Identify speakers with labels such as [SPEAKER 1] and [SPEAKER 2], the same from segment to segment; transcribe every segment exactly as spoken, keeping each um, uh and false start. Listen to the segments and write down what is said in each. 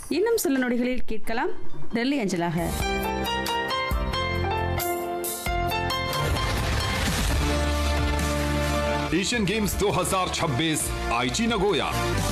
[SPEAKER 1] இன்னும் சில நொடிகளில் கேட்கலாம் டெல்லி அஞ்சலாக.
[SPEAKER 2] एशियन गेम्स दो हज़ार छब्बीस आईची नगोया.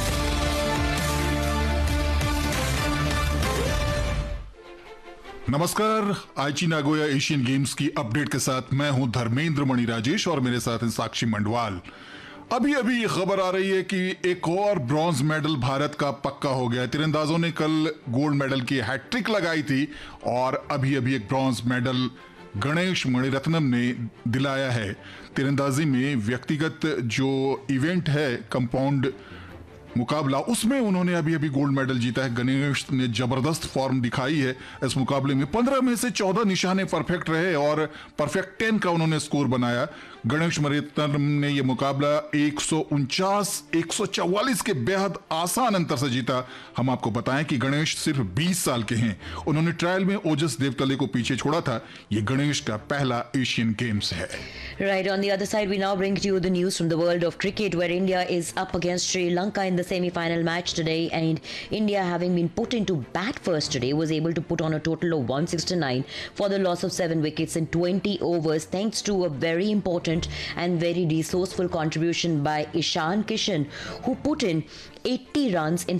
[SPEAKER 3] नमस्कार, आईची नागोया एशियन गेम्स की अपडेट के साथ मैं हूं धर्मेंद्र मणि राजेश और मेरे साथ हैं साक्षी मंडवाल. अभी अभी ये खबर आ रही है कि एक और ब्रॉन्ज मेडल भारत का पक्का हो गया. तीरंदाजों ने कल गोल्ड मेडल की हैट्रिक लगाई थी और अभी अभी एक ब्रॉन्ज मेडल गणेश मणिरत्नम ने दिलाया है. तीरंदाजी में व्यक्तिगत जो इवेंट है कंपाउंड मुकाबला, उसमें उन्होंने अभी अभी गोल्ड मेडल जीता है. गणेश ने जबरदस्त फॉर्म दिखाई है इस मुकाबले में. पंद्रह में से चौदह निशाने परफेक्ट रहे और परफेक्ट टेन का उन्होंने स्कोर बनाया. गणेश मणिरत्नम ने यह मुकाबला एक सौ उनचास एक सौ चौवालीस के बेहद आसान अंतर से जीता. हम आपको बताएं कि गणेश सिर्फ बीस साल के हैं. उन्होंने ट्रायल में ओजस देवतले को पीछे छोड़ा था. यह गणेश का पहला एशियन गेम्स है.
[SPEAKER 4] Right, on the other side, we now bring to you the news from the world of cricket, where India is up against Sri Lanka in the semi-final match today, and India, having been put into bat first today, was able to put on a total of one sixty-nine for the loss of seven wickets in twenty overs, thanks to a very important and very resourceful contribution by Ishan Kishan, who put in eighty runs in